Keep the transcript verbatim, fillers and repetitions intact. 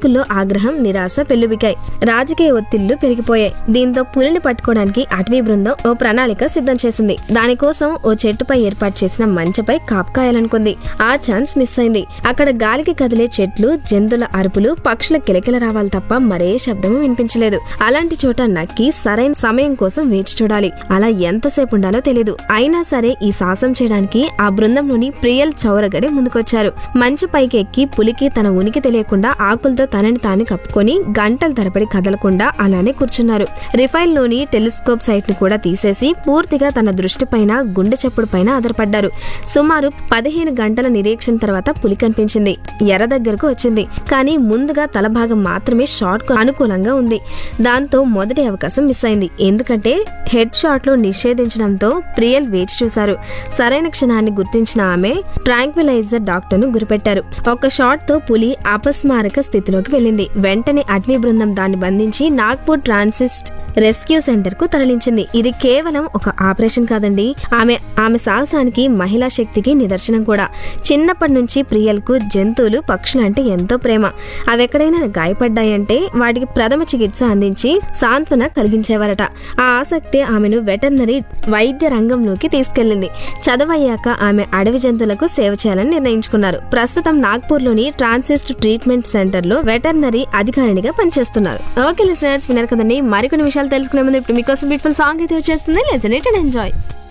స్థానికుల్లో ఆగ్రహం, నిరాశ పెళ్లిబికాయి. రాజకీయ ఒత్తిళ్లు పెరిగిపోయాయి. దీంతో పులిని పట్టుకోవడానికి అటవీ బృందం ఓ ప్రణాళిక సిద్ధం చేసింది. దానికోసం ఓ చెట్టుపై ఏర్పాటు చేసిన మంచపై కాపుకాయాలనుకుంది. ఆ ఛాన్స్ మిస్ అయింది. అక్కడ గాలికి కదిలే చెట్లు, జంతువుల అరుపులు, పక్షుల కిలకిల రావాలి తప్ప మరే శబ్దము వినిపించలేదు. అలాంటి చోట నక్కి సరైన సమయం కోసం వేచి చూడాలి. అలా ఎంతసేపు ఉండాలో తెలియదు. అయినా సరే ఈ సాహసం చేయడానికి ఆ బృందంలోని ప్రియల్ చౌరగడే ముందుకొచ్చారు. మంచి పైకి ఎక్కి పులికి తన ఉనికి తెలియకుండా ఆకులతో తనని తాను కప్పుకొని గంటల తరబడి కదలకుండా అలానే కూర్చున్నారు. రిఫైల్ లోని టెలిస్కోప్ సైట్ ను కూడా తీసేసి పూర్తిగా తన దృష్టి పైన, గుండె చప్పుడు పైన ఆధారపడ్డారు. సుమారు పదిహేను గంటల నిరీక్షణ తర్వాత పులి కనిపించింది. ఎర దగ్గరకు వచ్చింది. కానీ ముందుగా తల భాగం మాత్రమే షాట్ కు అనుకూలంగా ఉంది. దాంతో మొదటి అవకాశం మిస్ అయింది. ఎందుకంటే హెడ్ షాట్ లో నిషేధించడంతో ప్రియల్ వేచి చూశారు. సరైన క్షణాన్ని గుర్తించిన ఆమె ట్రాంక్విలైజర్ డాక్టర్ ను గురిపెట్టారు. ఒక షాట్ తో పులి అపస్మారక స్థితిలోకి వెళ్ళింది. వెంటనే అటవీ బృందం దాన్ని బంధించి నాగ్పూర్ ట్రాన్సిస్ట్ రెస్క్యూ సెంటర్ కు తరలించింది. ఇది కేవలం ఒక ఆపరేషన్ కాదండి, ఆమె ఆమె సాహసానికి, మహిళా శక్తికి నిదర్శనం కూడా. చిన్నప్పటి నుంచి ప్రియల్ కు జంతువులు, పక్షులంటే ఎంతో ప్రేమ. అవెక్కడైనా గాయపడ్డాయంటే వాటికి ప్రథమ చికిత్స అందించి సాంత్వన కలిగించేవారట. ఆ ఆసక్తి ఆమెను వెటర్నరీ వైద్య రంగంలోకి తీసుకెళ్లింది. చదువయ్యాక ఆమె అడవి జంతువులకు సేవ చేయాలని నిర్ణయించుకున్నారు. ప్రస్తుతం నాగ్పూర్ లోని ట్రాన్సిస్ట్ ట్రీట్మెంట్ సెంటర్ లో వెటర్నరీ అధికారినిగా పనిచేస్తున్నారు. ఓకే లిసనర్స్, విన్నారు కదండి. మరికొన్ని విషయాలు తెలుసుకునే ముందు ఇప్పుడు మీకోసం బ్యూటిఫుల్ సాంగ్ అయితే వచ్చేస్తుంది. Listen it and enjoy.